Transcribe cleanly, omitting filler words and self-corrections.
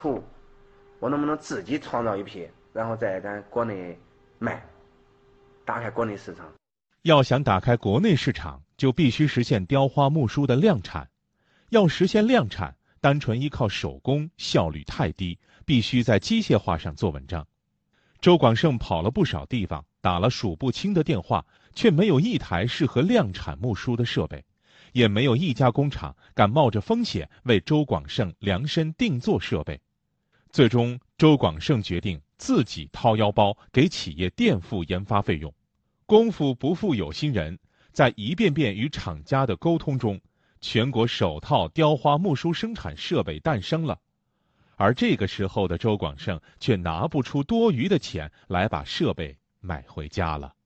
图，我能不能自己创造一批，然后在咱国内卖，打开国内市场。 要想打开国内市场，就必须实现雕花木梳的量产。要实现量产，单纯依靠手工效率太低，必须在机械化上做文章。周广胜跑了不少地方，打了数不清的电话，却没有一台适合量产木梳的设备，也没有一家工厂敢冒着风险为周广胜量身定做设备。最终，周广胜决定自己掏腰包给企业垫付研发费用。功夫不负有心人，在一遍遍与厂家的沟通中，全国首套雕花木梳生产设备诞生了。而这个时候的周广胜却拿不出多余的钱来把设备买回家了。